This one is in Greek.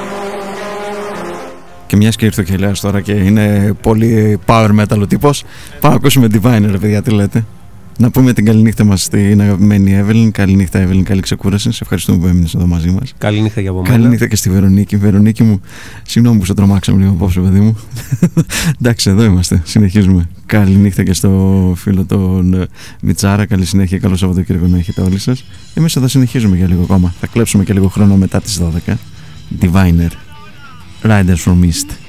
Και μιας και ήρθε ο Χελιάς τώρα και είναι πολύ power metal ο τύπος, πάμε να ακούσουμε Diviner, παιδιά, τι λέτε. Να πούμε την καληνύχτα μας στην αγαπημένη Evelyn. Καληνύχτα, Evelyn, καλή ξεκούραση. Σε ευχαριστούμε που έμεινες εδώ μαζί μας. Καληνύχτα για από μένα. Καληνύχτα και στη Βερονίκη. Βερονίκη μου, συγγνώμη που σε τρομάξαμε λίγο απόψε, παιδί μου. Εντάξει, εδώ είμαστε. Συνεχίζουμε. Καληνύχτα και στο φίλο τον Μιτσάρα. Καλή συνέχεια. Καλό Σαββατοκύριακο να έχετε όλοι σας. Εμείς εδώ συνεχίζουμε για λίγο ακόμα. Θα κλέψουμε και λίγο χρόνο μετά τις 12. Diviner. Riders from East.